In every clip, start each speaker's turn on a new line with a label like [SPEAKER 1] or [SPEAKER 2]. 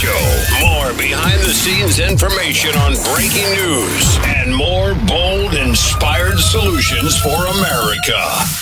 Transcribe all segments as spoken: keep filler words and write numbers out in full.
[SPEAKER 1] Show. More behind-the-scenes information on breaking news and more bold, inspired solutions for America.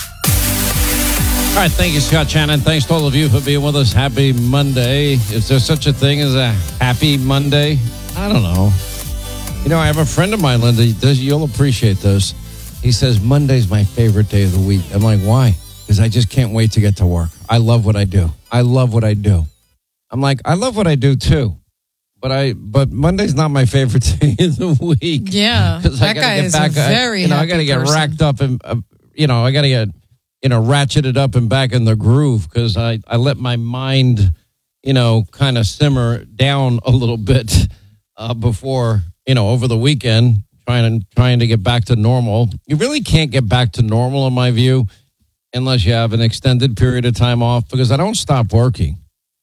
[SPEAKER 2] All right, thank you, Scott Shannon. Thanks to all of you for being with us. Happy Monday. Is there such a thing as a happy Monday? I don't know. You know, I have a friend of mine, Linda. You'll appreciate this. He says, Monday's my favorite day of the week. I'm like, why? Because I just can't wait to get to work. I love what I do. I love what I do. I'm like, I love what I do, too. But I, but Monday's not my favorite day of the week.
[SPEAKER 3] Yeah, that guy is a very
[SPEAKER 2] I, you know, I got to get
[SPEAKER 3] person.
[SPEAKER 2] racked up and, uh, you know, I got to get... you know, ratcheted up and back in the groove because I, I let my mind, you know, kind of simmer down a little bit uh, before, you know, over the weekend, trying to, trying to get back to normal. You really can't get back to normal, in my view, unless you have an extended period of time off because I don't stop working.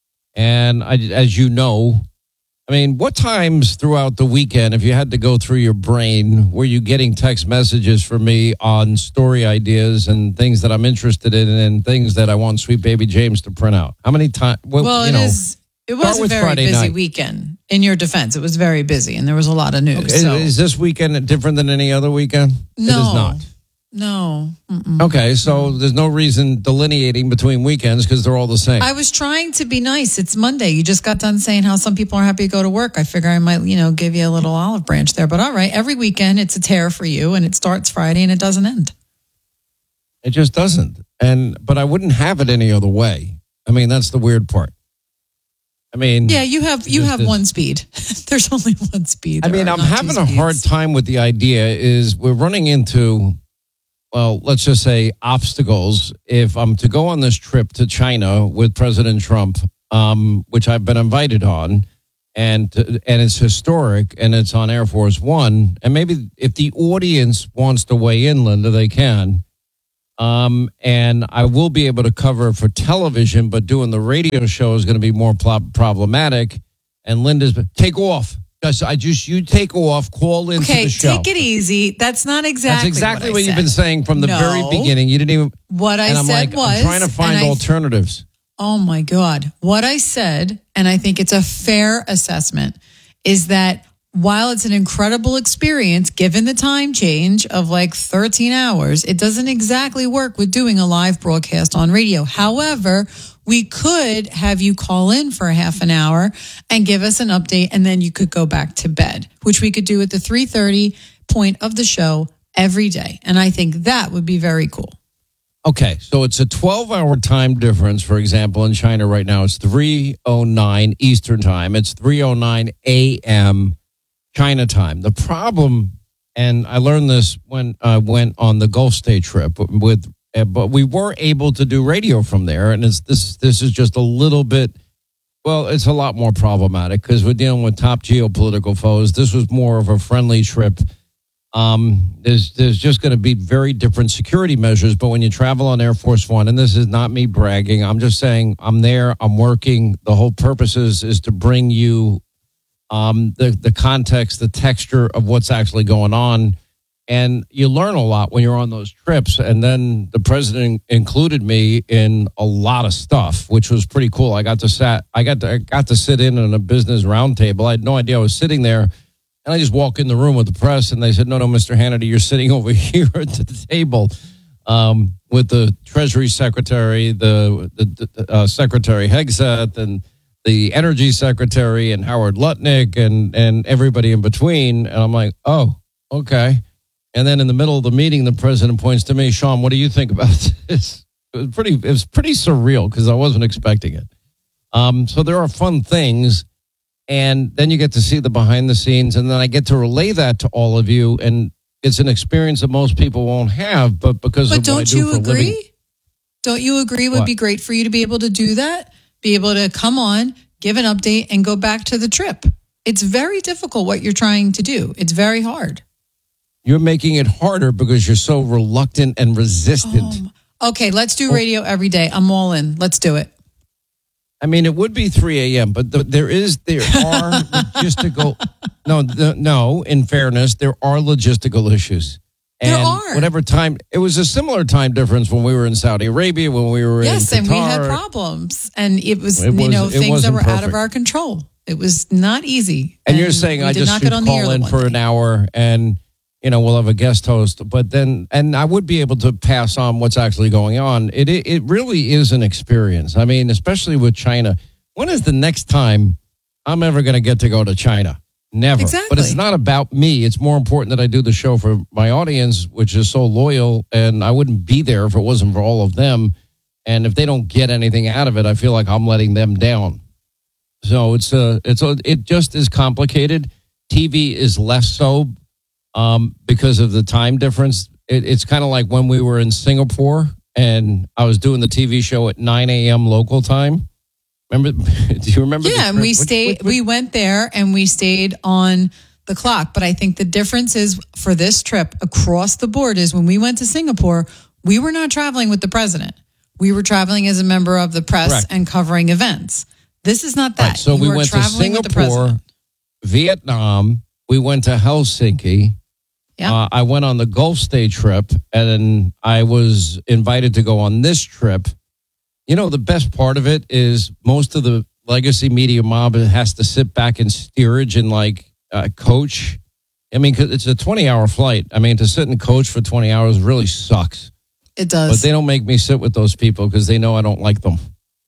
[SPEAKER 2] And I, as you know, I mean, what times throughout the weekend, if you had to go through your brain, were you getting text messages from me on story ideas and things that I'm interested in and things that I want Sweet Baby James to print out? How many times? Well,
[SPEAKER 3] well,
[SPEAKER 2] you
[SPEAKER 3] it
[SPEAKER 2] know,
[SPEAKER 3] is. It was a very
[SPEAKER 2] Friday
[SPEAKER 3] busy
[SPEAKER 2] night.
[SPEAKER 3] weekend. In your defense, it was very busy, and there was a lot of news.
[SPEAKER 2] Okay.
[SPEAKER 3] So.
[SPEAKER 2] Is this weekend different than any other weekend?
[SPEAKER 3] No.
[SPEAKER 2] It is not.
[SPEAKER 3] No. Mm-mm.
[SPEAKER 2] Okay, so there's no reason delineating between weekends because they're all the same.
[SPEAKER 3] I was trying to be nice. It's Monday. You just got done saying how some people are happy to go to work. I figure I might, you know, give you a little olive branch there. But all right, every weekend it's a tear for you, and it starts Friday and it doesn't end.
[SPEAKER 2] It just doesn't. And but I wouldn't have it any other way. I mean, that's the weird part. I mean,
[SPEAKER 3] yeah, you have you have one speed. There's only one speed.
[SPEAKER 2] I
[SPEAKER 3] There
[SPEAKER 2] mean,
[SPEAKER 3] are
[SPEAKER 2] I'm
[SPEAKER 3] not two
[SPEAKER 2] having a
[SPEAKER 3] speeds.
[SPEAKER 2] hard time with the idea is we're running into, well, let's just say obstacles. If I'm to go on this trip to China with President Trump, um, which I've been invited on, and and it's historic, and it's on Air Force One, and maybe if the audience wants to weigh in, Linda, they can. Um, and I will be able to cover it for television, but doing the radio show is going to be more pl- problematic. And Linda's, take off. Just, I just, you take off, call into
[SPEAKER 3] Okay,
[SPEAKER 2] the show.
[SPEAKER 3] take it easy. That's not exactly
[SPEAKER 2] That's exactly
[SPEAKER 3] what,
[SPEAKER 2] what,
[SPEAKER 3] I
[SPEAKER 2] you've
[SPEAKER 3] said.
[SPEAKER 2] been saying from the
[SPEAKER 3] No.
[SPEAKER 2] very beginning. You didn't even.
[SPEAKER 3] What I
[SPEAKER 2] and I'm
[SPEAKER 3] said
[SPEAKER 2] like,
[SPEAKER 3] was,
[SPEAKER 2] I'm trying to find
[SPEAKER 3] and I-
[SPEAKER 2] alternatives.
[SPEAKER 3] Oh my God. What I said, and I think it's a fair assessment, is that while it's an incredible experience, given the time change of like thirteen hours, it doesn't exactly work with doing a live broadcast on radio. However, we could have you call in for a half an hour and give us an update, and then you could go back to bed, which we could do at the three thirty point of the show every day. And I think that would be very cool.
[SPEAKER 2] Okay, so it's a twelve-hour time difference. For example, in China right now, it's three oh nine Eastern time. It's three oh nine a.m. China time. The problem, and I learned this when I went on the Gulf State trip with, uh, but we were able to do radio from there, and it's this. This is just a little bit. Well, it's a lot more problematic because we're dealing with top geopolitical foes. This was more of a friendly trip. Um, there's there's just going to be very different security measures. But when you travel on Air Force One, and this is not me bragging, I'm just saying I'm there. I'm working. The whole purpose is is to bring you. Um, the, the context, the texture of what's actually going on. And you learn a lot when you're on those trips. And then the president included me in a lot of stuff, which was pretty cool. I got to sat, I got to, I got to sit in on a business roundtable. I had no idea I was sitting there. And I just walk in the room with the press and they said, no, no, Mister Hannity, you're sitting over here at the table um, with the Treasury Secretary, the, the, the uh, Secretary Hegseth, and the Energy Secretary and Howard Lutnick and, and everybody in between. And I'm like, oh, okay. And then in the middle of the meeting, the president points to me, Sean, what do you think about this? It was pretty, it was pretty surreal because I wasn't expecting it. Um, so there are fun things. And then you get to see the behind the scenes. And then I get to relay that to all of you. And it's an experience that most people won't have. But because
[SPEAKER 3] But
[SPEAKER 2] of what I
[SPEAKER 3] don't
[SPEAKER 2] do
[SPEAKER 3] you
[SPEAKER 2] for a
[SPEAKER 3] agree?
[SPEAKER 2] living.
[SPEAKER 3] Don't you agree it would
[SPEAKER 2] What?
[SPEAKER 3] be great for you to be able to do that? Be able to come on, give an update, and go back to the trip. It's very difficult what you're trying to do. It's very hard.
[SPEAKER 2] You're making it harder because you're so reluctant and resistant.
[SPEAKER 3] Um, okay, let's do radio every day. I'm all in. Let's do it.
[SPEAKER 2] I mean, it would be three a.m., but the, there is, there are logistical, no, the, no, in fairness, there are logistical issues. And
[SPEAKER 3] There are.
[SPEAKER 2] whatever time, it was a similar time difference when we were in Saudi Arabia, when we were
[SPEAKER 3] Yes,
[SPEAKER 2] in Qatar.
[SPEAKER 3] and we had problems. And it was,
[SPEAKER 2] It
[SPEAKER 3] you
[SPEAKER 2] was-
[SPEAKER 3] know,
[SPEAKER 2] it
[SPEAKER 3] things that
[SPEAKER 2] wasn't
[SPEAKER 3] were out of
[SPEAKER 2] perfect.
[SPEAKER 3] our control. It was not easy.
[SPEAKER 2] And, and you're saying I just should call in for an hour and, you know, we'll have a guest host. But then, and I would be able to pass on what's actually going on. It It, it really is an experience. I mean, especially with China. When is the next time I'm ever going to get to go to China? Never.
[SPEAKER 3] Exactly.
[SPEAKER 2] But it's not about me. It's more important that I do the show for my audience, which is so loyal, and I wouldn't be there if it wasn't for all of them. And if they don't get anything out of it, I feel like I'm letting them down. So it's a, it's a, it just is complicated. T V is less so um, because of the time difference. It, it's kind of like when we were in Singapore and I was doing the T V show at nine a.m. local time. Remember? Do you remember?
[SPEAKER 3] Yeah, and we stayed. We went there and we stayed on the clock. But I think the difference is for this trip across the board is when we went to Singapore, we were not traveling with the president. We were traveling as a member of the press
[SPEAKER 2] Correct.
[SPEAKER 3] and covering events. This is not that.
[SPEAKER 2] Right, so
[SPEAKER 3] you
[SPEAKER 2] we went to Singapore, Vietnam. We went to Helsinki.
[SPEAKER 3] Yeah.
[SPEAKER 2] Uh, I went on the Gulf State trip, and then I was invited to go on this trip. You know, the best part of it is most of the legacy media mob has to sit back in steerage and like uh, coach. I mean, 'cause it's a twenty-hour flight. I mean, to sit and coach for twenty hours really sucks.
[SPEAKER 3] It does.
[SPEAKER 2] But they don't make me sit with those people because they know I don't like them.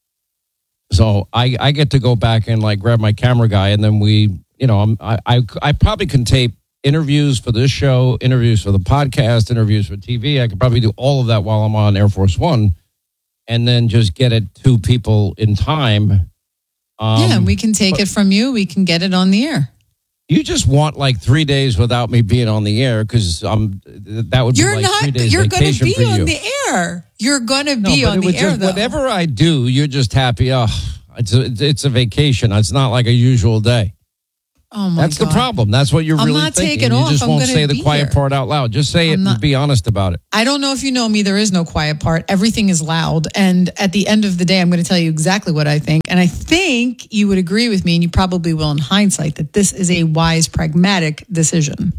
[SPEAKER 2] So I, I get to go back and like grab my camera guy, and then we, you know, I'm, I, I I probably can tape interviews for this show, interviews for the podcast, interviews for T V. I could probably do all of that while I'm on Air Force One. And then just get it to people in time. Um,
[SPEAKER 3] yeah, we can take it from you. We can get it on the air.
[SPEAKER 2] You just want like three days without me being on the air because um, that would
[SPEAKER 3] you're
[SPEAKER 2] be like
[SPEAKER 3] not,
[SPEAKER 2] three days
[SPEAKER 3] You're going to be
[SPEAKER 2] you.
[SPEAKER 3] on the air. You're going to
[SPEAKER 2] no,
[SPEAKER 3] be on the air,
[SPEAKER 2] just,
[SPEAKER 3] though.
[SPEAKER 2] Whatever I do, you're just happy. Oh, it's a, it's a vacation. It's not like a usual day.
[SPEAKER 3] Oh my
[SPEAKER 2] That's
[SPEAKER 3] God.
[SPEAKER 2] the problem. That's what you're
[SPEAKER 3] I'm
[SPEAKER 2] really
[SPEAKER 3] not
[SPEAKER 2] thinking.
[SPEAKER 3] taking
[SPEAKER 2] You
[SPEAKER 3] off.
[SPEAKER 2] just
[SPEAKER 3] I'm
[SPEAKER 2] won't
[SPEAKER 3] gonna
[SPEAKER 2] say the
[SPEAKER 3] be
[SPEAKER 2] quiet
[SPEAKER 3] here.
[SPEAKER 2] part out loud. Just say
[SPEAKER 3] I'm
[SPEAKER 2] it
[SPEAKER 3] not-
[SPEAKER 2] and be honest about it.
[SPEAKER 3] I don't know if you know me. There is no quiet part. Everything is loud. And at the end of the day, I'm going to tell you exactly what I think. And I think you would agree with me, and you probably will in hindsight, that this is a wise, pragmatic decision.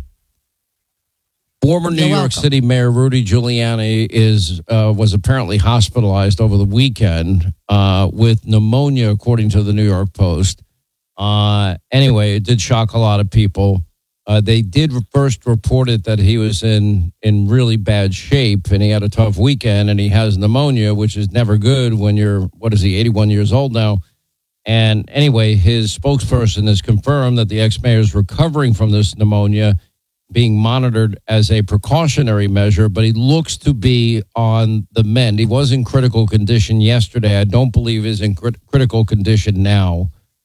[SPEAKER 2] Former New
[SPEAKER 3] You're
[SPEAKER 2] York
[SPEAKER 3] welcome.
[SPEAKER 2] City Mayor Rudy Giuliani is uh, was apparently hospitalized over the weekend uh, with pneumonia, according to the New York Post. Uh, anyway, it did shock a lot of people. Uh, they did first report it that he was in, in really bad shape and he had a tough weekend and he has pneumonia, which is never good when you're, what is he, eighty-one years old now. And anyway, his spokesperson has confirmed that the ex-mayor is recovering from this pneumonia, being monitored as a precautionary measure, but he looks to be on the mend. He was in critical condition yesterday. I don't believe he's in crit- critical condition now.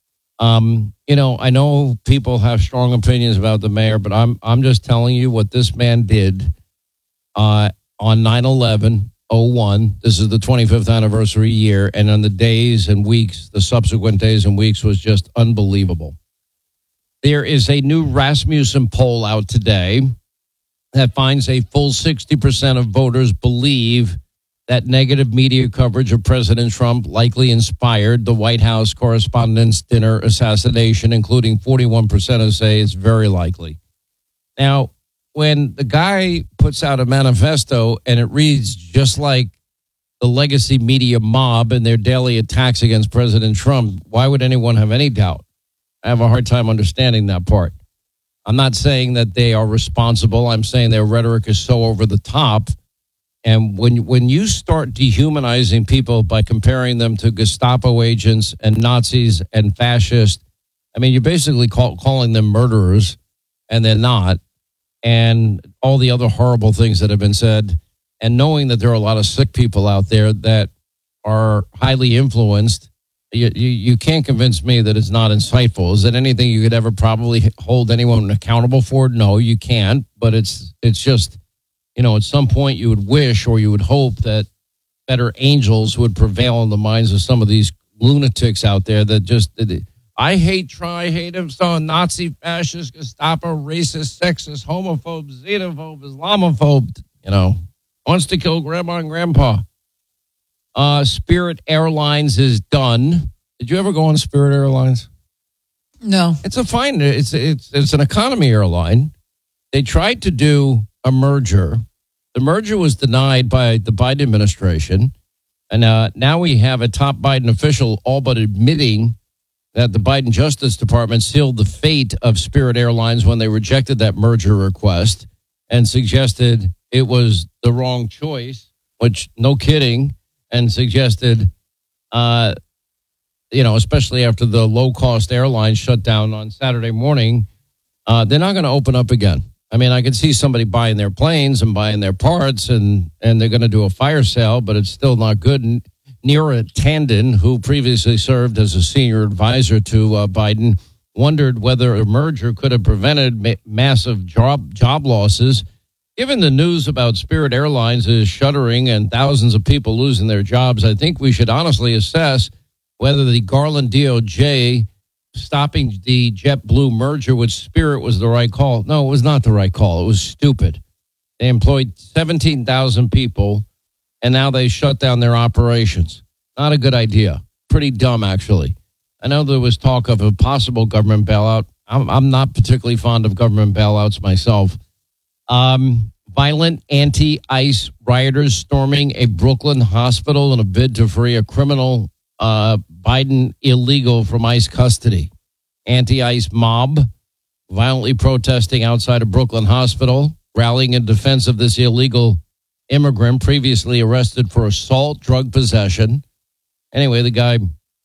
[SPEAKER 2] Um, you know, I know people have strong opinions about the mayor, but I'm I'm just telling you what this man did uh, on nine eleven oh one. This is the twenty-fifth anniversary year, and on the days and weeks, the subsequent days and weeks was just unbelievable. There is a new Rasmussen poll out today that finds a full sixty percent of voters believe that negative media coverage of President Trump likely inspired the White House Correspondents' Dinner assassination, including forty-one percent who say it's very likely. Now, when the guy puts out a manifesto and it reads just like the legacy media mob and their daily attacks against President Trump, why would anyone have any doubt? I have a hard time understanding that part. I'm not saying that they are responsible. I'm saying their rhetoric is so over the top. And when when you start dehumanizing people by comparing them to Gestapo agents and Nazis and fascists, I mean, you're basically call, calling them murderers, and they're not. And all the other horrible things that have been said, and knowing that there are a lot of sick people out there that are highly influenced, you, you, you can't convince me that it's not insightful. Is it anything you could ever probably hold anyone accountable for? No, you can't. But it's it's just... You know, at some point you would wish or you would hope that better angels would prevail in the minds of some of these lunatics out there that just, I hate, try, hate him, so Nazi, fascist, Gestapo, racist, sexist, homophobe, xenophobe, Islamophobe, you know, wants to kill grandma and grandpa. Uh, Spirit Airlines is done. Did you ever go on Spirit Airlines?
[SPEAKER 3] No.
[SPEAKER 2] It's a fine, it's, it's, it's an economy airline. They tried to do a merger. The merger was denied by the Biden administration. And uh, now we have a top Biden official all but admitting that the Biden Justice Department sealed the fate of Spirit Airlines when they rejected that merger request and suggested it was the wrong choice, which, no kidding, and suggested, uh, you know, especially after the low-cost airlines shut down on Saturday morning, uh, they're not going to open up again. I mean, I could see somebody buying their planes and buying their parts, and, and they're going to do a fire sale, but it's still not good. And Neera Tanden, who previously served as a senior advisor to uh, Biden, wondered whether a merger could have prevented ma- massive job job losses. Given the news about Spirit Airlines is shuttering and thousands of people losing their jobs, I think we should honestly assess whether the Garland D O J stopping the JetBlue merger with Spirit was the right call. No, it was not the right call. It was stupid. They employed seventeen thousand people, and now they shut down their operations. Not a good idea. Pretty dumb, actually. I know there was talk of a possible government bailout. I'm, I'm not particularly fond of government bailouts myself. Um, violent anti-ICE rioters storming a Brooklyn hospital in a bid to free a criminal uh, Biden illegal from ICE custody. Anti-ICE mob violently protesting outside a Brooklyn hospital, rallying in defense of this illegal immigrant previously arrested for assault, drug possession. Anyway, the guy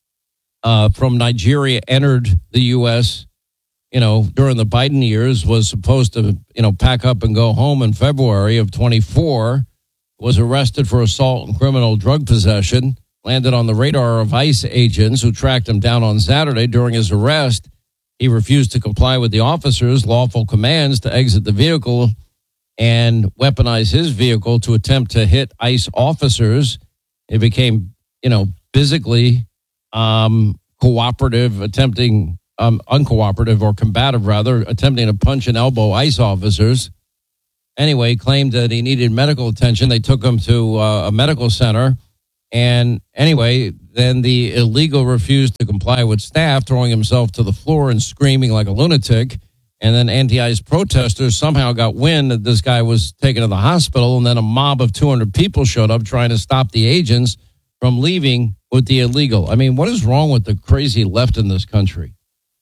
[SPEAKER 2] uh, from Nigeria entered the U S, you know, during the Biden years, was supposed to, you know, pack up and go home in February of twenty-four, was arrested for assault and criminal drug possession, landed on the radar of ICE agents who tracked him down on Saturday. During his arrest, he refused to comply with the officers' lawful commands to exit the vehicle and weaponize his vehicle to attempt to hit ICE officers. It became, you know, physically um, cooperative, attempting, um, uncooperative or combative, rather, attempting to punch and elbow ICE officers. Anyway, claimed that he needed medical attention. They took him to uh, a medical center. And anyway, then the illegal refused to comply with staff, throwing himself to the floor and screaming like a lunatic. And then anti-ICE protesters somehow got wind that this guy was taken to the hospital, and then a mob of two hundred people showed up trying to stop the agents from leaving with the illegal. I mean, what is wrong with the crazy left in this country?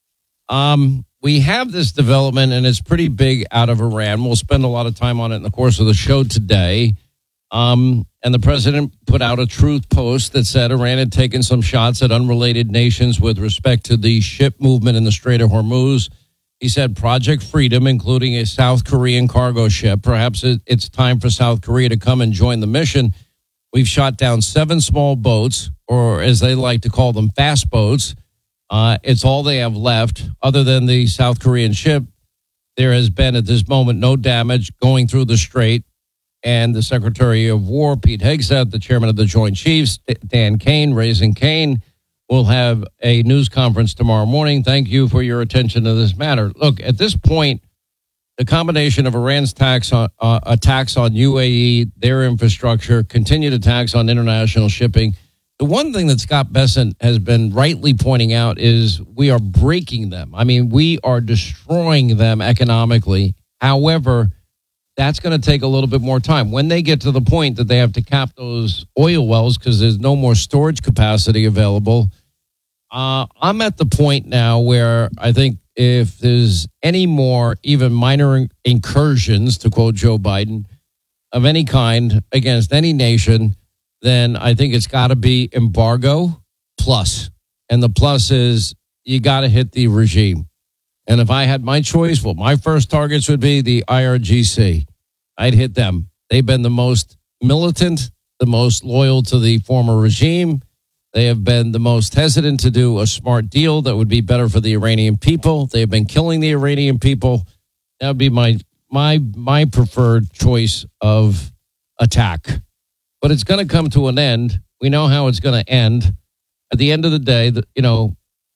[SPEAKER 2] Um, we have this development, and it's pretty big, out of Iran. We'll spend a lot of time on it in the course of the show today. Um, and the president put out a truth post that said Iran had taken some shots at unrelated nations with respect to the ship movement in the Strait of Hormuz. He said Project Freedom, including a South Korean cargo ship. Perhaps it's time for South Korea to come and join the mission. We've shot down seven small boats, or as they like to call them, fast boats. Uh, it's all they have left. Other than the South Korean ship, there has been at this moment no damage going through the strait. And the Secretary of War, Pete Hegseth, the chairman of the Joint Chiefs, Dan Kane, Raising Kane, will have a news conference tomorrow morning. Thank you for your attention to this matter. Look, at this point, the combination of Iran's tax on, uh, attacks on U A E, their infrastructure, continued attacks on international shipping. The one thing that Scott Bessent has been rightly pointing out is we are breaking them. I mean, we are destroying them economically. However, that's going to take a little bit more time. When they get to the point that they have to cap those oil wells because there's no more storage capacity available, Uh, I'm at the point now where I think if there's any more even minor incursions, to quote Joe Biden, of any kind against any nation, then I think it's got to be embargo plus. And the plus is you got to hit the regime. And if I had my choice, well, my first targets would be the I R G C. I'd hit them. They've been the most militant, the most loyal to the former regime. They have been the most hesitant to do a smart deal that would be better for the Iranian people. They have been killing the Iranian people. That would be my my my preferred choice of attack. But it's going to come to an end. We know how it's going to end. At the end of the day, you know,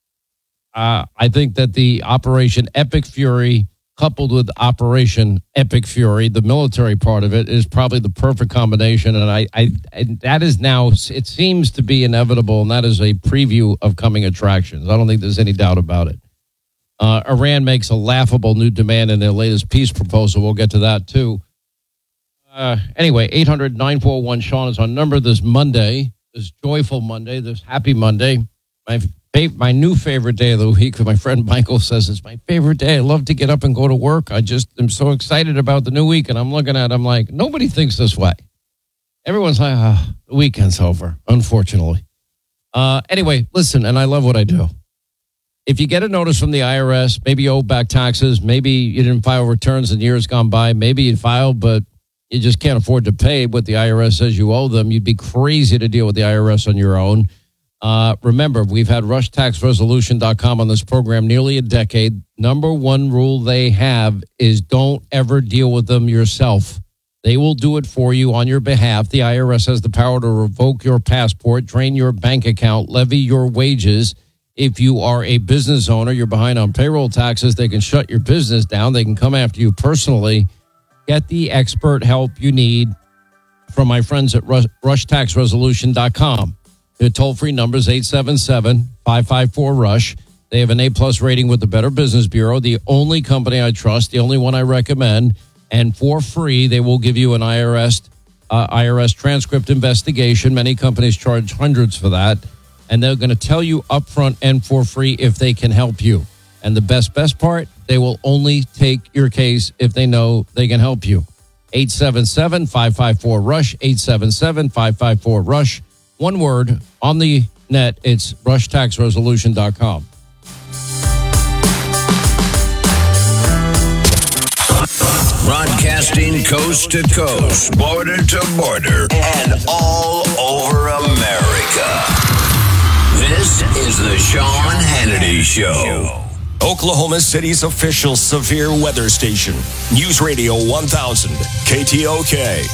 [SPEAKER 2] uh, I think that the Operation Epic Fury, coupled with Operation Epic Fury, the military part of it, is probably the perfect combination. And I, I, and that is now, it seems to be inevitable, and that is a preview of coming attractions. I don't think there's any doubt about it. Uh, Iran makes a laughable new demand in their latest peace proposal. We'll get to that, too. Uh, anyway, eight hundred nine four one Sean is our number this Monday, this joyful Monday, this happy Monday. My My new favorite day of the week, my friend Michael says it's my favorite day. I love to get up and go to work. I just am so excited about the new week. And I'm looking at it, I'm like, nobody thinks this way. Everyone's like, oh, the weekend's over, unfortunately. Uh, anyway, listen, and I love what I do. If you get a notice from the I R S, maybe you owe back taxes, maybe you didn't file returns in years gone by, maybe you filed, but you just can't afford to pay what the I R S says you owe them. You'd be crazy to deal with the I R S on your own. Uh, remember, we've had rush tax resolution dot com on this program nearly a decade. Number one rule they have is don't ever deal with them yourself. They will do it for you on your behalf. The I R S has the power to revoke your passport, drain your bank account, levy your wages. If you are a business owner, you're behind on payroll taxes, they can shut your business down. They can come after you personally. Get the expert help you need from my friends at rush tax resolution dot com. Their toll-free number is eight seven seven, five five four, RUSH. They have an A-plus rating with the Better Business Bureau, the only company I trust, the only one I recommend. And for free, they will give you an I R S uh, I R S transcript investigation. Many companies charge hundreds for that. And they're going to tell you upfront and for free if they can help you. And the best, best part, they will only take your case if they know they can help you. eight seven seven, five five four, RUSH, eight seven seven, five five four, RUSH. One word on the net, it's rush tax resolution dot com.
[SPEAKER 1] Broadcasting coast to coast, border to border, and all over America. This is the Sean Hannity Show.
[SPEAKER 4] Oklahoma City's official severe weather station. News Radio one thousand, K T O K.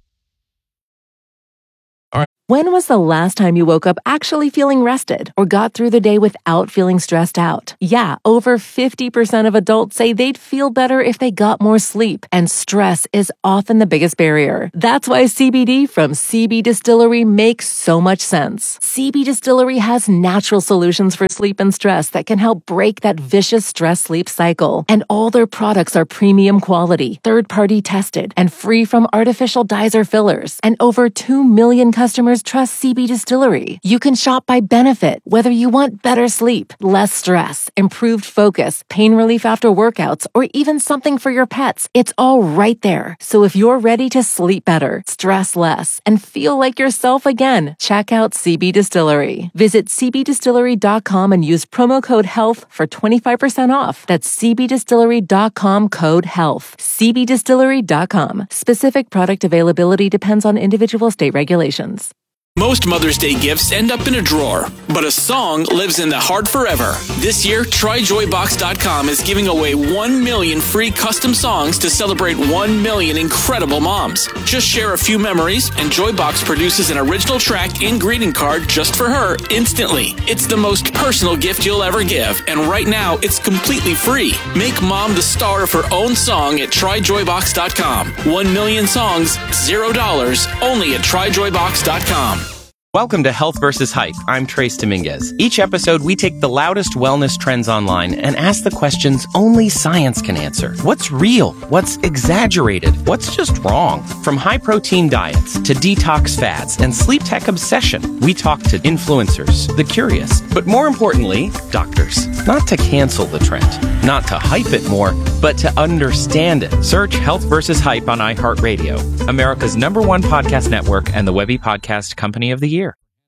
[SPEAKER 5] When was the last time you woke up actually feeling rested or got through the day without feeling stressed out? Yeah, over fifty percent of adults say they'd feel better if they got more sleep, and stress is often the biggest barrier. That's why C B D from C B Distillery makes so much sense. C B Distillery has natural solutions for sleep and stress that can help break that vicious stress-sleep cycle. And all their products are premium quality, third-party tested, and free from artificial dyes or fillers. And over two million customers trust C B Distillery. You can shop by benefit, whether you want better sleep, less stress, improved focus, pain relief after workouts, or even something for your pets. It's all right there. So if you're ready to sleep better, stress less, and feel like yourself again, check out C B Distillery. Visit c b distillery dot com and use promo code HEALTH for twenty-five percent off. That's c b distillery dot com, code HEALTH. c b distillery dot com. Specific product availability depends on individual state regulations.
[SPEAKER 6] Most Mother's Day gifts end up in a drawer, but a song lives in the heart forever. This year, try joy box dot com is giving away one million free custom songs to celebrate one million incredible moms. Just share a few memories, and Joybox produces an original track and greeting card just for her instantly. It's the most personal gift you'll ever give, and right now, it's completely free. Make mom the star of her own song at try joy box dot com. One million songs, zero dollars, only at try joy box dot com.
[SPEAKER 7] Welcome to Health versus. Hype. I'm Trace Dominguez. Each episode, we take the loudest wellness trends online and ask the questions only science can answer. What's real? What's exaggerated? What's just wrong? From high-protein diets to detox fads and sleep tech obsession, we talk to influencers, the curious, but more importantly, doctors. Not to cancel the trend, not to hype it more, but to understand it. Search Health versus. Hype on iHeartRadio, America's number one podcast network and the Webby Podcast Company of the Year.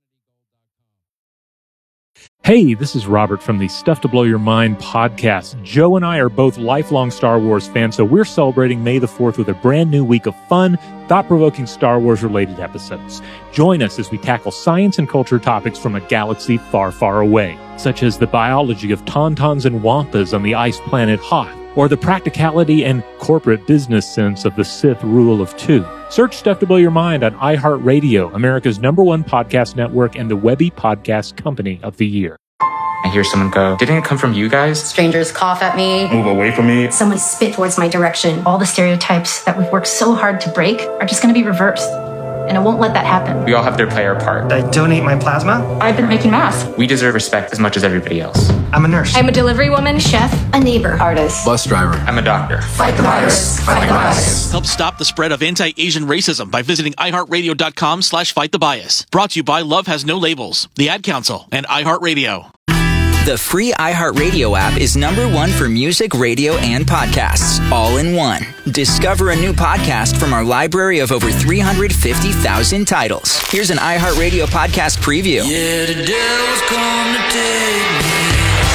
[SPEAKER 8] Hey, this is Robert from the Stuff to Blow Your Mind podcast. Joe and I are both lifelong Star Wars fans, so we're celebrating May the fourth with a brand new week of fun, thought-provoking Star Wars-related episodes. Join us as we tackle science and culture topics from a galaxy far, far away, such as the biology of tauntauns and wampas on the ice planet Hoth, or the practicality and corporate business sense of the Sith rule of two. Search Stuff to Blow Your Mind on iHeartRadio, America's number one podcast network and the Webby Podcast Company of the Year.
[SPEAKER 9] I hear someone go, "Didn't it come from you guys?"
[SPEAKER 10] Strangers cough at me.
[SPEAKER 9] Move away from me.
[SPEAKER 10] Someone spit towards my direction. All the stereotypes that we've worked so hard to break are just going to be reversed. And I won't let that happen.
[SPEAKER 9] We all have to play our part.
[SPEAKER 11] I donate my plasma.
[SPEAKER 10] I've been making masks.
[SPEAKER 9] We deserve respect as much as everybody else.
[SPEAKER 11] I'm a nurse.
[SPEAKER 10] I'm a delivery woman, chef, a neighbor, artist,
[SPEAKER 12] bus driver.
[SPEAKER 9] I'm a doctor.
[SPEAKER 10] Fight the virus. Fight the bias.
[SPEAKER 6] Help stop the spread of anti-Asian racism by visiting iHeartRadio.com slash fight the bias. Brought to you by Love Has No Labels, the Ad Council, and iHeartRadio.
[SPEAKER 11] The free iHeartRadio app is number one for music, radio, and podcasts, all in one. Discover a new podcast from our library of over three hundred fifty thousand titles. Here's an iHeartRadio podcast preview.
[SPEAKER 12] Yeah, the devil's come to take me.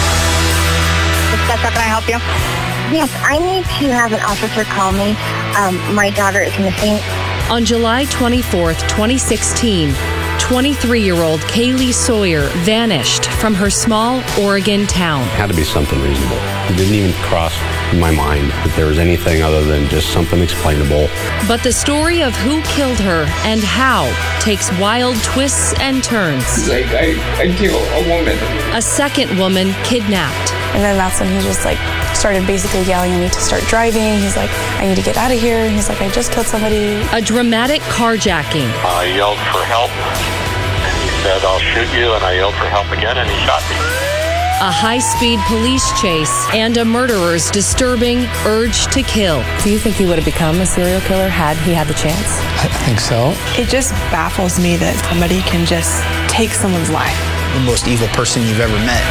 [SPEAKER 13] Can I help you? Yes, I need to have an officer call me. Um, my daughter is missing.
[SPEAKER 14] On July twenty-fourth, twenty sixteen, twenty-three-year-old Kaylee Sawyer vanished from her small Oregon town.
[SPEAKER 15] It had to be something reasonable. It didn't even cross my mind that there was anything other than just something explainable.
[SPEAKER 14] But the story of who killed her and how takes wild twists and turns.
[SPEAKER 16] Like, I, I killed a woman.
[SPEAKER 14] A second woman kidnapped.
[SPEAKER 17] And then that's when he just like started basically yelling at me to start driving. He's like, I need to get out of here. He's like, I just killed somebody.
[SPEAKER 14] A dramatic carjacking.
[SPEAKER 18] I yelled for help, and he said, I'll shoot you, and I yelled for help again, and he shot me.
[SPEAKER 14] A high-speed police chase and a murderer's disturbing urge to kill.
[SPEAKER 17] Do you think he would have become a serial killer had he had the chance?
[SPEAKER 16] I think so.
[SPEAKER 17] It just baffles me that somebody can just take someone's life.
[SPEAKER 19] The most evil person you've ever met.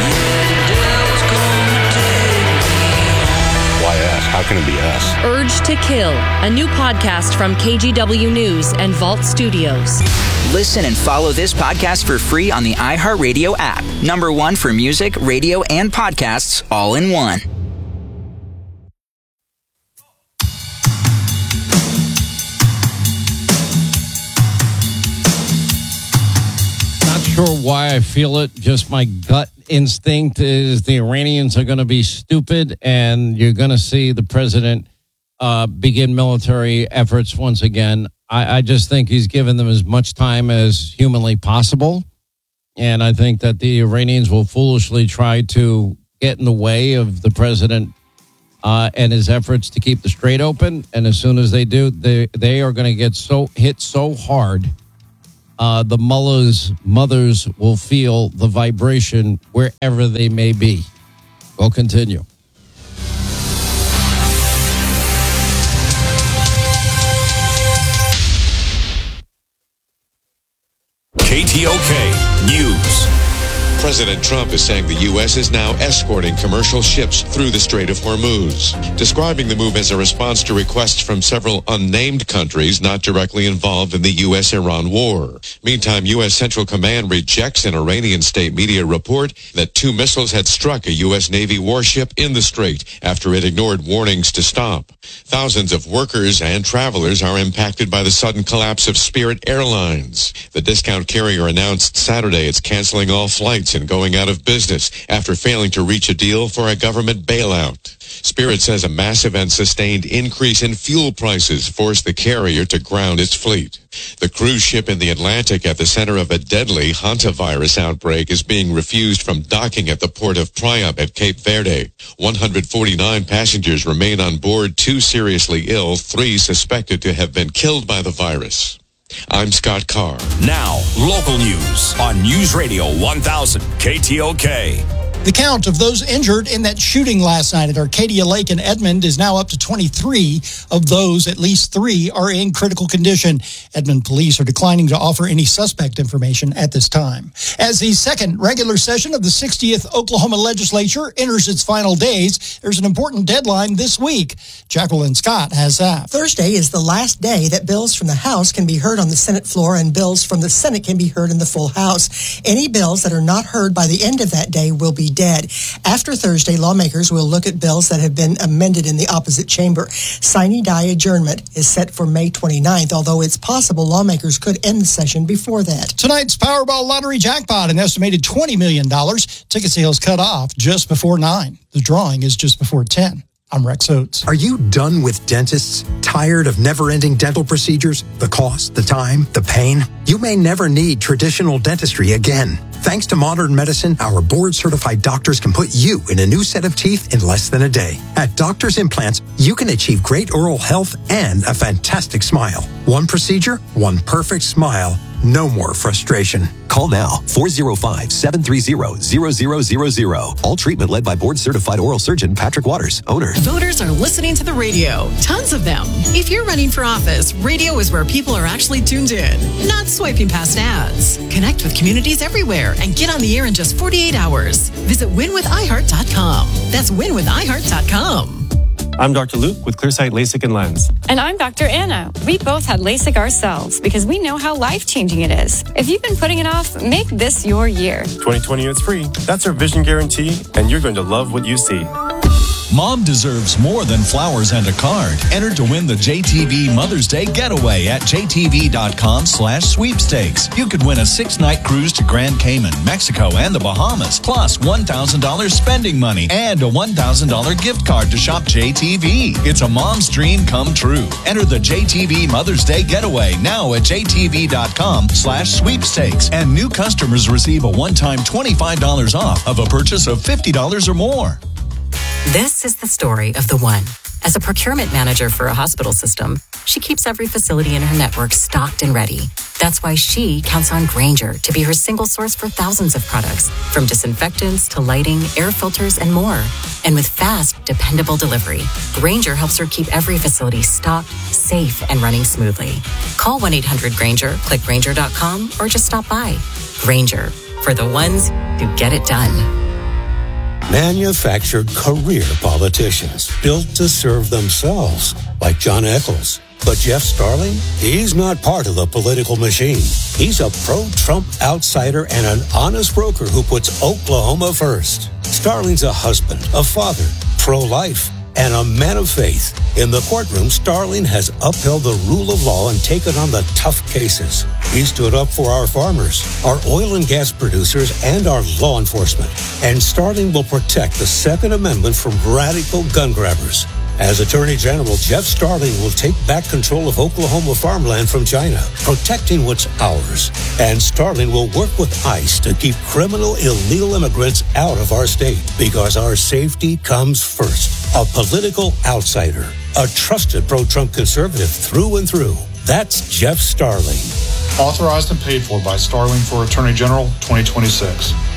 [SPEAKER 15] Why us? How can it be us?
[SPEAKER 14] Urge to Kill, a new podcast from K G W News and Vault Studios.
[SPEAKER 11] Listen and follow this podcast for free on the iHeartRadio app. Number one for music, radio, and podcasts, all in one.
[SPEAKER 2] Not sure why I feel it. Just my gut instinct is the Iranians are going to be stupid, and you're going to see the president uh, begin military efforts once again. I, I just think he's given them as much time as humanly possible. And I think that the Iranians will foolishly try to get in the way of the president uh, and his efforts to keep the Strait open. And as soon as they do, they, they are going to get so hit so hard, uh, the mullahs, mothers will feel the vibration wherever they may be. We'll continue.
[SPEAKER 4] K T O K News.
[SPEAKER 20] President Trump is saying the U S is now escorting commercial ships through the Strait of Hormuz, describing the move as a response to requests from several unnamed countries not directly involved in the U S Iran war. Meantime, U S Central Command rejects an Iranian state media report that two missiles had struck a U S Navy warship in the strait after it ignored warnings to stop. Thousands of workers and travelers are impacted by the sudden collapse of Spirit Airlines. The discount carrier announced Saturday it's canceling all flights and going out of business after failing to reach a deal for a government bailout. Spirit says a massive and sustained increase in fuel prices forced the carrier to ground its fleet. The cruise ship in the Atlantic at the center of a deadly hantavirus outbreak is being refused from docking at the port of Praia at Cape Verde. one hundred forty-nine passengers remain on board, two seriously ill, three suspected to have been killed by the virus. I'm Scott Carr.
[SPEAKER 4] Now, local news on News Radio one thousand K T O K.
[SPEAKER 21] The count of those injured in that shooting last night at Arcadia Lake in Edmond is now up to twenty-three. Of those, at least three are in critical condition. Edmond police are declining to offer any suspect information at this time. As the second regular session of the sixtieth Oklahoma legislature enters its final days, there's an important deadline this week. Jacqueline Scott has that.
[SPEAKER 22] Thursday is the last day that bills from the House can be heard on the Senate floor and bills from the Senate can be heard in the full House. Any bills that are not heard by the end of that day will be dead. After Thursday, lawmakers will look at bills that have been amended in the opposite chamber. Sine die adjournment is set for May twenty-ninth, although it's possible lawmakers could end the session before that.
[SPEAKER 21] Tonight's Powerball lottery jackpot, an estimated twenty million dollars. Ticket sales cut off just before nine. The drawing is just before ten. I'm Rex Oates.
[SPEAKER 23] Are you done with dentists? Tired of never-ending dental procedures? The cost, the time, the pain? You may never need traditional dentistry again. Thanks to modern medicine, our board-certified doctors can put you in a new set of teeth in less than a day. At Doctors Implants, you can achieve great oral health and a fantastic smile. One procedure, one perfect smile. No more frustration.
[SPEAKER 24] Call now, four oh five, seven three zero, zero zero zero zero. All treatment led by board-certified oral surgeon Patrick Waters, owner.
[SPEAKER 25] Voters are listening to the radio. Tons of them. If you're running for office, radio is where people are actually tuned in, not swiping past ads. Connect with communities everywhere and get on the air in just forty-eight hours. Visit win with i heart dot com. That's win with i heart dot com.
[SPEAKER 1] I'm Doctor Luke with Clearsight LASIK and Lens.
[SPEAKER 3] And I'm Doctor Anna. We both had LASIK ourselves because we know how life-changing it is. If you've been putting it off, make this your year.
[SPEAKER 1] twenty twenty is free. That's our vision guarantee, and you're going to love what you see.
[SPEAKER 5] Mom deserves more than flowers and a card. Enter to win the J T V Mother's Day Getaway at j t v dot com slash sweepstakes. You could win a six-night cruise to Grand Cayman, Mexico, and the Bahamas, plus one thousand dollars spending money and a one thousand dollars gift card to shop J T V. It's a mom's dream come true. Enter the J T V Mother's Day Getaway now at j t v dot com slash sweepstakes. And new customers receive a one-time twenty-five dollars off of a purchase of fifty dollars or more.
[SPEAKER 7] This is the story of the one. As a procurement manager for a hospital system, she keeps every facility in her network stocked and ready. That's why she counts on Grainger to be her single source for thousands of products, from disinfectants to lighting, air filters, and more. And with fast, dependable delivery, Grainger helps her keep every facility stocked, safe, and running smoothly. Call one eight hundred Grainger, click Grainger dot com, or just stop by. Grainger, for the ones who get it done.
[SPEAKER 8] Manufactured career politicians built to serve themselves, like John Eccles. But Jeff Starling, he's not part of the political machine. He's a pro-Trump outsider and an honest broker who puts Oklahoma first. Starling's a husband, a father, pro-life, and a man of faith. In the courtroom, Starling has upheld the rule of law and taken on the tough cases. He stood up for our farmers, our oil and gas producers, and our law enforcement. And Starling will protect the Second Amendment from radical gun grabbers. As Attorney General, Jeff Starling will take back control of Oklahoma farmland from China, protecting what's ours. And Starling will work with ICE to keep criminal illegal immigrants out of our state, because our safety comes first. A political outsider, a trusted pro-Trump conservative through and through. That's Jeff Starling.
[SPEAKER 26] Authorized and paid for by Starling for Attorney General twenty twenty-six.